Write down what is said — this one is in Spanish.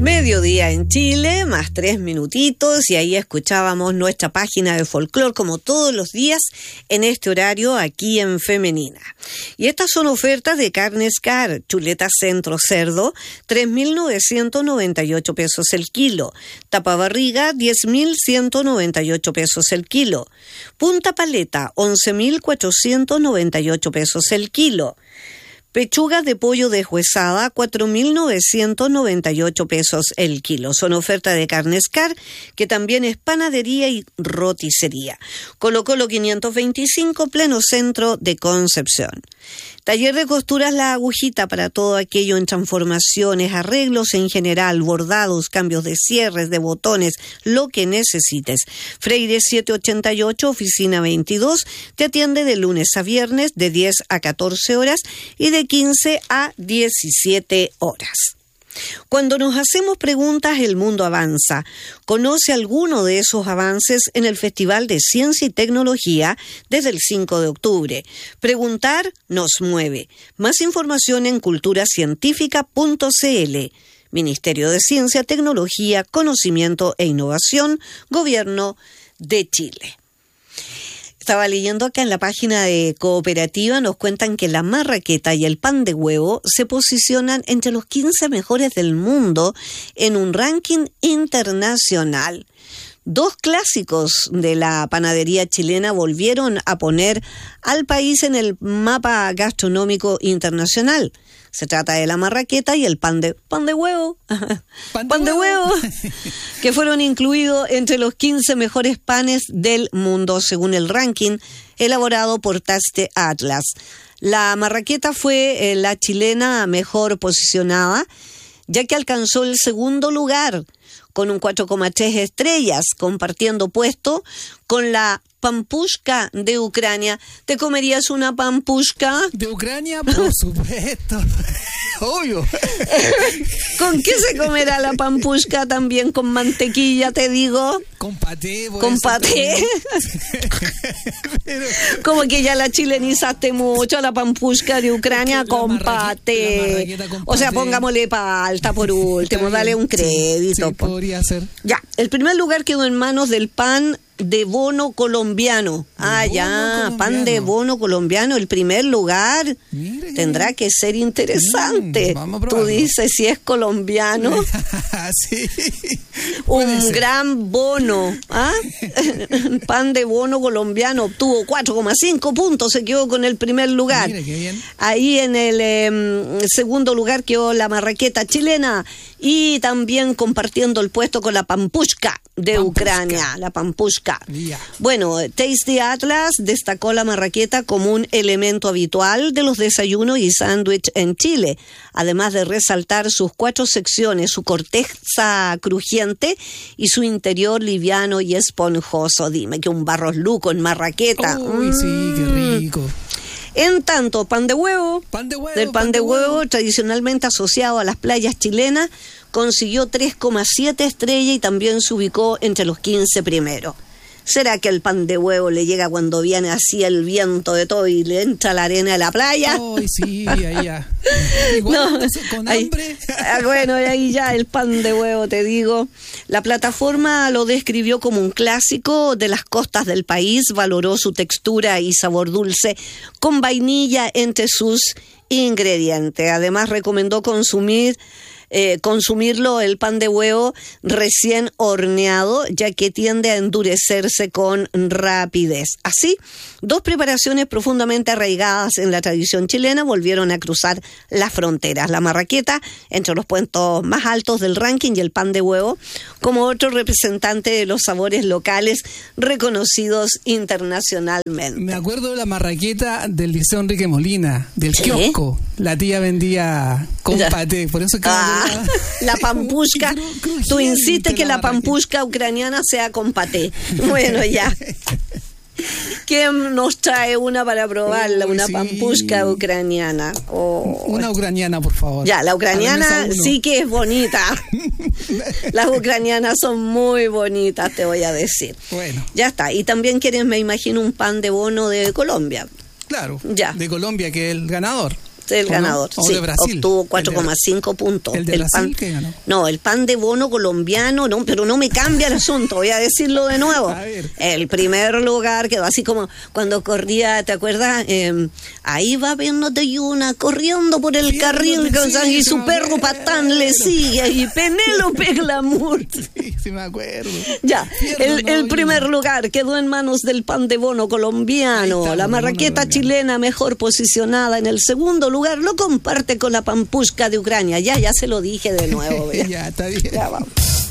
Mediodía en Chile, más 3 minutitos, y ahí escuchábamos nuestra página de folclore como todos los días en este horario aquí en Femenina. Y estas son ofertas de Carnes Car, chuleta centro cerdo, 3.998 pesos el kilo, tapabarriga, 10.198 pesos el kilo, punta paleta, 11.498 pesos el kilo. Pechugas de pollo deshuesada, 4.998 pesos el kilo. Son oferta de Carnes Car, que también es panadería y roticería. Colo Colo 525, pleno centro de Concepción. Taller de costuras La Agujita, para todo aquello en transformaciones, arreglos en general, bordados, cambios de cierres, de botones, lo que necesites. Freire 788, oficina 22, te atiende de lunes a viernes de 10 a 14 horas y de 15 a 17 horas. Cuando nos hacemos preguntas, el mundo avanza. Conoce alguno de esos avances en el Festival de Ciencia y Tecnología desde el 5 de octubre. Preguntar nos mueve. Más información en culturacientífica.cl. Ministerio de Ciencia, Tecnología, Conocimiento e Innovación, Gobierno de Chile. Estaba leyendo acá en la página de Cooperativa, nos cuentan que la marraqueta y el pan de huevo se posicionan entre los 15 mejores del mundo en un ranking internacional. Dos clásicos de la panadería chilena volvieron a poner al país en el mapa gastronómico internacional. Se trata de la marraqueta y el pan de huevo. Pan de huevo. Que fueron incluidos entre los 15 mejores panes del mundo, según el ranking elaborado por Taste Atlas. La marraqueta fue la chilena mejor posicionada, ya que alcanzó el segundo lugar con un 4,3 estrellas, compartiendo puesto con la pampushka de Ucrania. ¿Te comerías una pampushka? ¿De Ucrania? Por supuesto. Obvio. ¿Con qué se comerá la pampushka? También con mantequilla, te digo. Con paté. Con paté. Pero... Como que ya la chilenizaste mucho, la pampushka de Ucrania con paté. O sea, pongámosle palta por último, dale un crédito. Sí, podría ser. Ya, el primer lugar quedó en manos del pan de bono colombiano. Pan de bono colombiano, el primer lugar. Mire, tendrá que ser interesante. Tú dices si es colombiano. Sí. Un gran bono. Pan de bono colombiano obtuvo 4,5 puntos, se quedó con el primer lugar. Mire, qué bien. Ahí en el segundo lugar quedó la marraqueta chilena y también compartiendo el puesto con la pampushka de Ucrania, la pampushka. Yeah. Bueno, Tasty Atlas destacó la marraqueta como un elemento habitual de los desayunos y sándwich en Chile, además de resaltar sus 4 secciones, su corteza crujiente y su interior liviano y esponjoso. Dime que un barros luco en marraqueta. Uy, sí, qué rico. En tanto, pan de huevo, tradicionalmente asociado a las playas chilenas, consiguió 3,7 estrellas y también se ubicó entre los 15 primeros. ¿Será que el pan de huevo le llega cuando viene así el viento de todo y le entra la arena de la playa? Ay, sí, ahí ya. Igual no, con hambre. Bueno, ahí ya el pan de huevo, te digo. La plataforma lo describió como un clásico de las costas del país, valoró su textura y sabor dulce con vainilla entre sus ingredientes. Además, recomendó consumirlo, el pan de huevo recién horneado, ya que tiende a endurecerse con rapidez. Así, 2 preparaciones profundamente arraigadas en la tradición chilena volvieron a cruzar las fronteras. La marraqueta, entre los puestos más altos del ranking, y el pan de huevo, como otro representante de los sabores locales reconocidos internacionalmente. Me acuerdo de la marraqueta del Liceo Enrique Molina, del kiosco. La tía vendía con paté, por eso que la pampushka. Tú insistes que la pampushka ucraniana sea con paté. Bueno, ya. ¿Quién nos trae una para probarla? Una pampushka ucraniana. Una ucraniana, por favor. Ya, la ucraniana sí que es bonita. Las ucranianas son muy bonitas, te voy a decir. Bueno. Ya está. Y también quieres, me imagino, un pan de bono de Colombia. Claro, ya. De Colombia, que es el ganador. el ganador. No? Sí, de Brasil. obtuvo 4,5 puntos. ¿El de Brasil qué ganó? No, el pan de bono colombiano, no, pero no me cambia el asunto, voy a decirlo de nuevo. A ver. El primer lugar quedó así como cuando corría, ¿te acuerdas? Ahí va viendo de Yuna corriendo por el carril y su perro Patán le sigue y Penélope Glamour. Sí, me acuerdo. Ya, el primer lugar quedó en manos del pan de bono colombiano. Está, La marraqueta chilena mejor posicionada en el segundo lugar lo comparte con la pampushka de Ucrania. Ya se lo dije de nuevo. Ya, está bien. Ya vamos.